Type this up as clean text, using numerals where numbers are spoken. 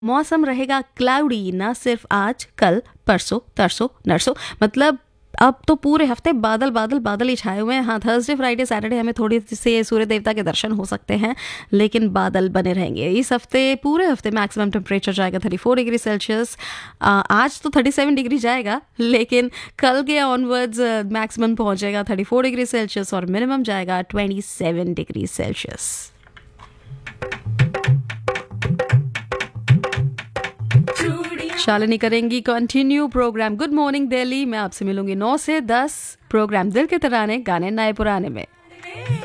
मौसम रहेगा क्लाउडी, ना सिर्फ आज, कल, परसों, तरसों, नरसों, मतलब अब तो पूरे हफ्ते बादल बादल बादल ही छाए हुए हैं। हाँ, थर्सडे फ्राइडे सैटरडे हमें थोड़ी से सूर्य देवता के दर्शन हो सकते हैं, लेकिन बादल बने रहेंगे इस हफ्ते। पूरे हफ्ते मैक्सिमम टेम्परेचर जाएगा 34 डिग्री सेल्सियस। आज तो 37 डिग्री जाएगा, लेकिन कल के ऑनवर्ड्स मैक्सिमम पहुंचेगा 34 डिग्री सेल्सियस और मिनिमम जाएगा 27 डिग्री सेल्सियस। शालिनी करेंगी continue programme good morning Delhi. मैं आपसे मिलूंगी 9 से 10 प्रोग्राम दिल के तराने गाने नए पुराने में।